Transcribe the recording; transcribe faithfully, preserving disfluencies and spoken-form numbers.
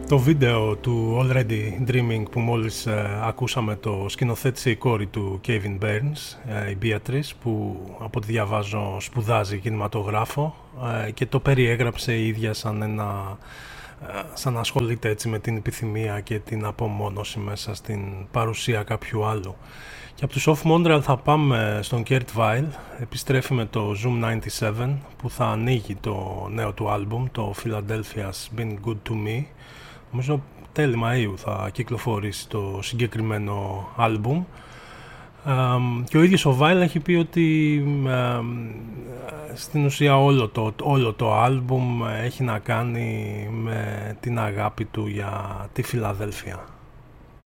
Το βίντεο του Already Dreaming που μόλις ε, ακούσαμε το σκηνοθέτησε η κόρη του Kevin Burns, ε, η Beatrice, που από ό,τι διαβάζω σπουδάζει κινηματογράφο ε, και το περιέγραψε η ίδια σαν ένα ε, σαν να ασχολείται έτσι με την επιθυμία και την απομόνωση μέσα στην παρουσία κάποιου άλλου. Και από τους Off Montreal θα πάμε στον Kurt Weill, επιστρέφει με το Zoom ενενήντα επτά που θα ανοίγει το νέο του άλμπουμ, το Philadelphia's Been Good To Me. Νομίζω τέλη Μαΐου θα κυκλοφορήσει το συγκεκριμένο άλμπουμ. Um, και ο ίδιος ο Weill έχει πει ότι um, στην ουσία όλο το, όλο το άλμπουμ έχει να κάνει με την αγάπη του για τη Φιλαδέλφια.